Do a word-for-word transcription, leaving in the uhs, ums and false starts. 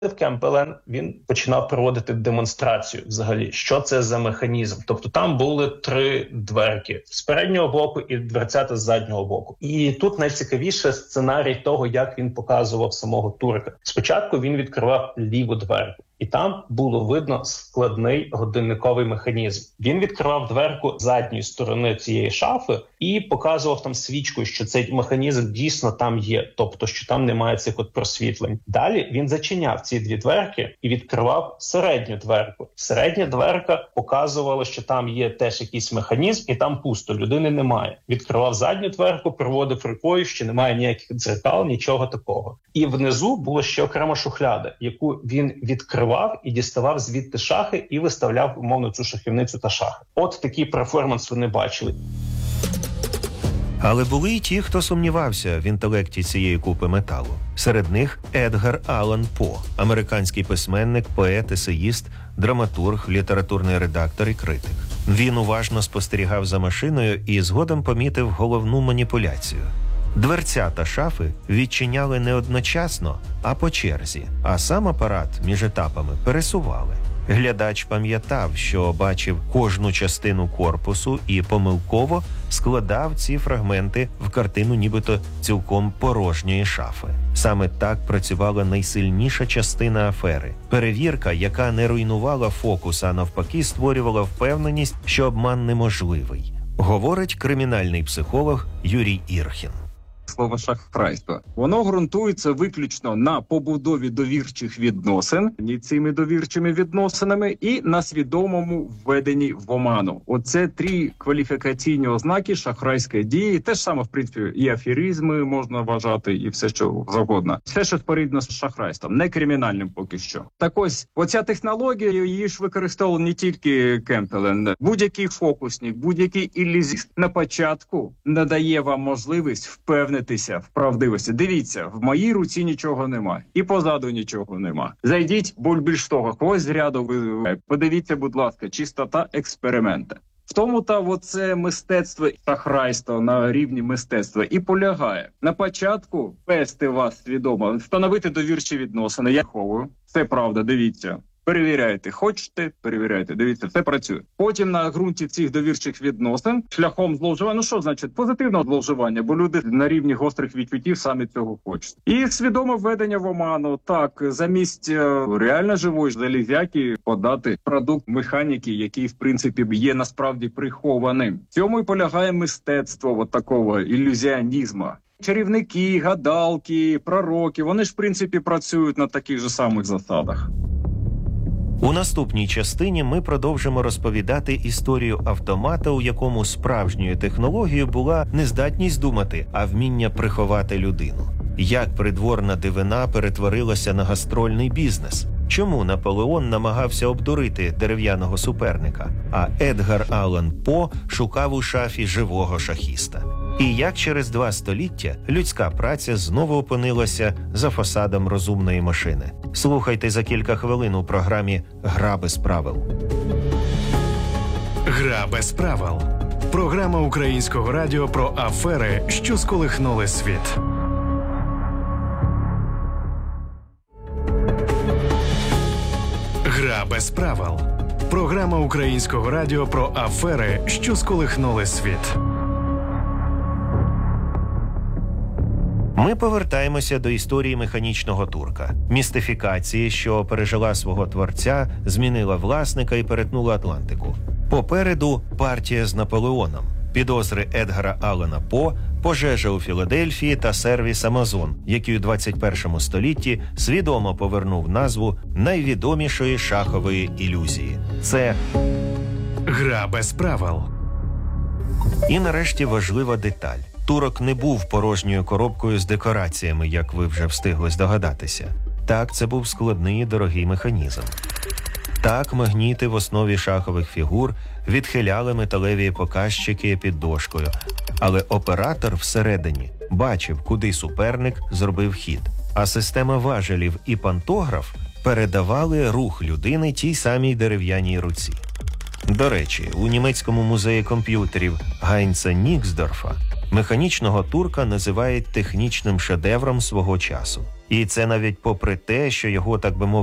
Кемпбелен, він починав проводити демонстрацію взагалі, що це за механізм. Тобто там були три дверки з переднього боку і дверцята з заднього боку. І тут найцікавіше сценарій того, як він показував самого турка. Спочатку він відкривав ліву дверку. І там було видно складний годинниковий механізм. Він відкривав дверку задньої сторони цієї шафи і показував там свічкою, що цей механізм дійсно там є, тобто що там немає цих от просвітлень. Далі він зачиняв ці дві дверки і відкривав середню дверку. Середня дверка показувала, що там є теж якийсь механізм і там пусто, людини немає. Відкривав задню дверку, проводив рукою, що немає ніяких дзеркал, нічого такого. І внизу була ще окрема шухляда, яку він відкривав і діставав звідти шахи і виставляв, умовно, цю шахівницю та шахи. От такий перформанс вони бачили. Але були й ті, хто сумнівався в інтелекті цієї купи металу. Серед них Едгар Аллан По, американський письменник, поет, есеїст, драматург, літературний редактор і критик. Він уважно спостерігав за машиною і згодом помітив головну маніпуляцію. Дверцята шафи відчиняли не одночасно, а по черзі, а сам апарат між етапами пересували. Глядач пам'ятав, що бачив кожну частину корпусу і помилково складав ці фрагменти в картину нібито цілком порожньої шафи. Саме так працювала найсильніша частина афери. Перевірка, яка не руйнувала фокус, а навпаки створювала впевненість, що обман неможливий. Говорить кримінальний психолог Юрій Ірхін. Слово шахрайство. Воно ґрунтується виключно на побудові довірчих відносин, ні цими довірчими відносинами, і на свідомому введенні в оману. Оце три кваліфікаційні ознаки шахрайської дії. Те ж саме, в принципі, і аферизми можна вважати, і все, що завгодно. Все, що спорідно з шахрайством, не кримінальним поки що. Так ось, оця технологія, її ж використовував не тільки Кемпбелен. Будь-який фокусник, будь-який ілюзіст на початку надає вам можливість впевнити в правдивості. Дивіться, в моїй руці нічого нема. І позаду нічого нема. Зайдіть, буль більш того, когось з ряду ви подивіться, будь ласка, чистота експеримента. В тому та оце мистецтво шахрайства на рівні мистецтва і полягає. На початку вести вас свідомо, встановити довірчі відносини. Я ховую. Це правда, дивіться. Перевіряйте, хочете, перевіряйте, дивіться, все працює. Потім на ґрунті цих довірчих відносин, шляхом зловживання, ну що значить, позитивного зловживання, бо люди на рівні гострих відчуттів самі цього хочуть. І свідоме введення в оману, так, замість е, реально живої залізяки подати продукт механіки, який, в принципі, є насправді прихованим. В цьому і полягає мистецтво от такого ілюзіонізму. Чарівники, гадалки, пророки, вони ж, в принципі, працюють на таких же самих засадах. У наступній частині ми продовжимо розповідати історію автомата, у якому справжньою технологією була не здатність думати, а вміння приховати людину. Як придворна дивина перетворилася на гастрольний бізнес? Чому Наполеон намагався обдурити дерев'яного суперника, а Едгар Аллан По шукав у шафі живого шахіста? І як через два століття людська праця знову опинилася за фасадом розумної машини? Слухайте за кілька хвилин у програмі «Гра без правил». «Гра без правил» – програма Українського радіо про афери, що сколихнули світ. «Гра без правил» – програма Українського радіо про афери, що сколихнули світ. Ми повертаємося до історії механічного турка. Містифікації, що пережила свого творця, змінила власника і перетнула Атлантику. Попереду партія з Наполеоном, підозри Едгара Аллана По, пожежа у Філадельфії та сервіс Амазон, який у двадцять першому столітті свідомо повернув назву найвідомішої шахової ілюзії. Це «Гра без правил». І нарешті важлива деталь. Турок не був порожньою коробкою з декораціями, як ви вже встигли здогадатися. Так, це був складний і дорогий механізм. Так, магніти в основі шахових фігур відхиляли металеві показчики під дошкою. Але оператор всередині бачив, куди суперник зробив хід. А система важелів і пантограф передавали рух людини тій самій дерев'яній руці. До речі, у німецькому музеї комп'ютерів Гайнца Ніксдорфа Механічного турка називають технічним шедевром свого часу. І це навіть попри те, що його, так би мовити,